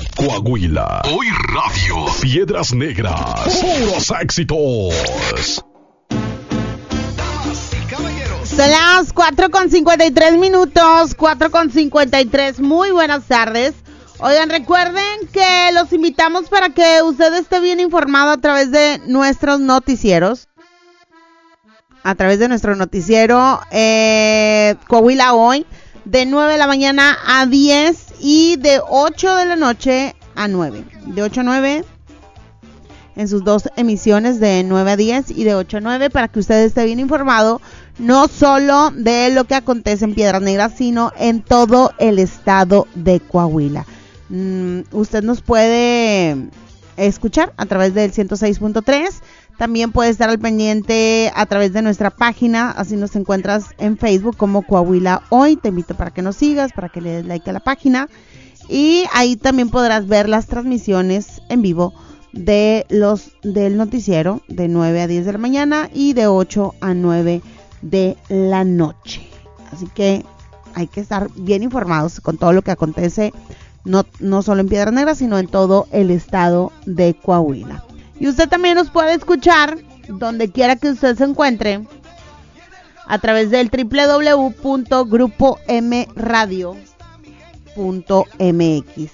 Coahuila. Hoy Radio. Piedras Negras. Puros éxitos. Son las 4:53, 4:53. Muy buenas tardes. Oigan, recuerden que los invitamos para que usted esté bien informado a través de nuestros noticieros. A través de nuestro noticiero Coahuila Hoy, de 9 de la mañana a 10 y de 8 de la noche a 9. De 8 a 9 en sus dos emisiones, de 9 a 10 y de 8 a 9, para que usted esté bien informado, no solo de lo que acontece en Piedras Negras, sino en todo el estado de Coahuila. Usted nos puede escuchar a través del 106.3, también puede estar al pendiente a través de nuestra página, así nos encuentras en Facebook como Coahuila Hoy. Te invito para que nos sigas, para que le des like a la página, y ahí también podrás ver las transmisiones en vivo del noticiero de 9 a 10 de la mañana y de 8 a 9 de la noche. Así que hay que estar bien informados con todo lo que acontece, no solo en Piedras Negras, sino en todo el estado de Coahuila. Y usted también nos puede escuchar donde quiera que usted se encuentre a través del www.grupomradio.mx.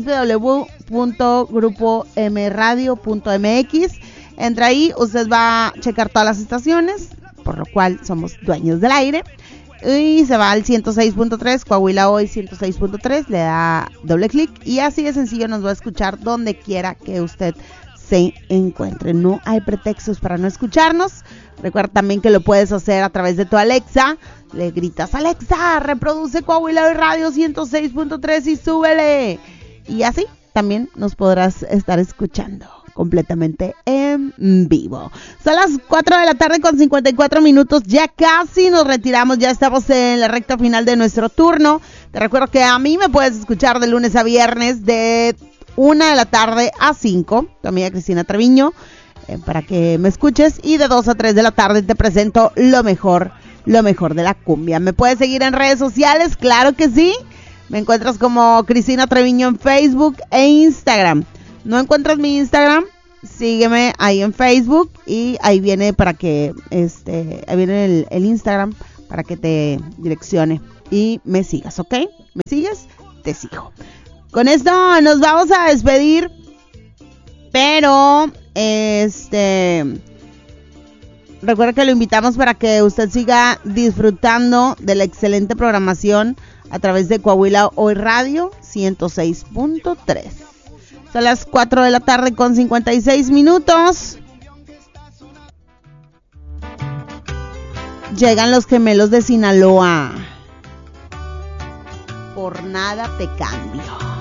www.grupomradio.mx. Entra ahí, usted va a checar todas las estaciones, por lo cual somos dueños del aire, y se va al 106.3, Coahuila Hoy 106.3, le da doble clic y así de sencillo nos va a escuchar donde quiera que usted se encuentre. No hay pretextos para no escucharnos. Recuerda también que lo puedes hacer a través de tu Alexa. Le gritas: Alexa, reproduce Coahuila Hoy Radio 106.3 y súbele. Y así también nos podrás estar escuchando completamente en vivo. Son las 4:54. Ya casi nos retiramos, ya estamos en la recta final de nuestro turno. Te recuerdo que a mí me puedes escuchar de lunes a viernes de 1 de la tarde a 5, tu amiga Cristina Treviño, para que me escuches, y de 2 a 3 de la tarde te presento lo mejor de la cumbia. ¿Me puedes seguir en redes sociales? Claro que sí. Me encuentras como Cristina Treviño en Facebook e Instagram. ¿No encuentras mi Instagram? Sígueme ahí en Facebook y ahí viene para que ahí viene el Instagram para que te direccione y me sigas, ¿ok? ¿Me sigues? Te sigo. Con esto nos vamos a despedir, pero recuerda que lo invitamos para que usted siga disfrutando de la excelente programación a través de Coahuila Hoy Radio 106.3. Son las 4:56. Llegan los Gemelos de Sinaloa. Por nada te cambio.